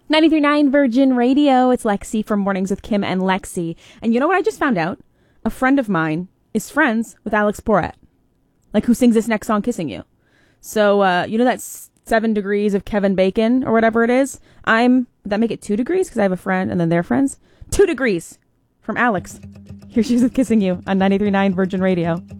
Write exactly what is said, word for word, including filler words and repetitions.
ninety-three point nine Virgin Radio. It's Lexi from Mornings with Kim and Lexi. And you know what I just found out? A friend of mine is friends with Alex Borat. Like, who sings this next song, Kissing You. So, uh, you know that seven degrees of Kevin Bacon or whatever it is? I'm, would that make it two degrees? Because I have a friend and then they're friends. Two degrees from Alex. Here she is with Kissing You on ninety-three point nine Virgin Radio.